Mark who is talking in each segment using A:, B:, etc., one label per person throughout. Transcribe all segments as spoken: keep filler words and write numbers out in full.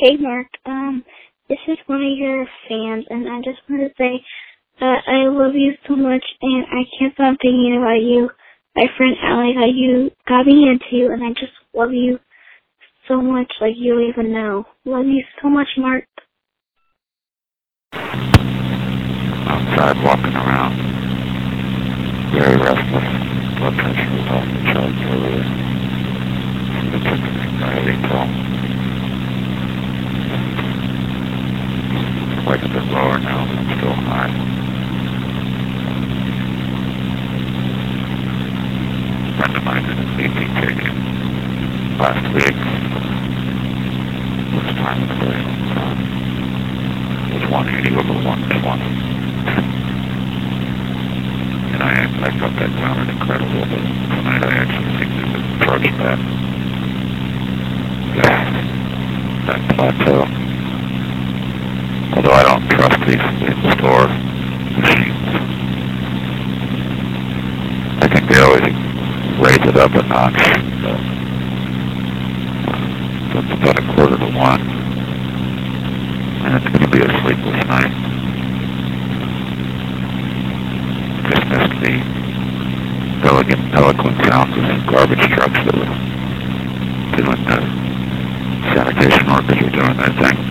A: Hey Mark, um, this is one of your fans, and I just want to say that I love you so much, and I can't stop thinking about you, my friend Allie, how you got me into, and I just love you so much, like you don't even know. Love you so much, Mark.
B: Outside walking around, very restless, blood pressure was off the charts earlier. So they took an anxiety pill. Quite a bit lower now, but I'm still high. A friend of mine did a C T taken last week. This time of the day, it was one eighty over one twenty. And I, I got that down incredible, but tonight I actually think we could approach that, that, that plateau. Although I don't trust these in-store machines. I think they always raise it up a notch. So it's about a quarter to one. And it's going to be a sleepless night. Just missed the elegant, eloquent sounds of some garbage trucks that were doing the sanitation workers were doing their thing.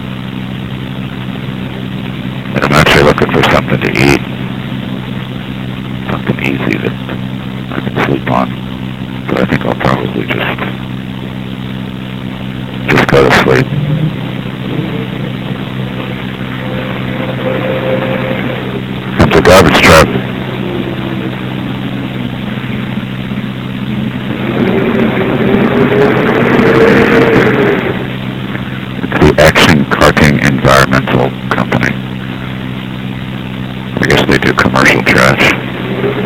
B: And I'm actually looking for something to eat. Something easy that I can sleep on. But I think I'll probably just just go to sleep. It's a garbage truck. It's the Action Carting Environmental Company. I guess they do commercial trash.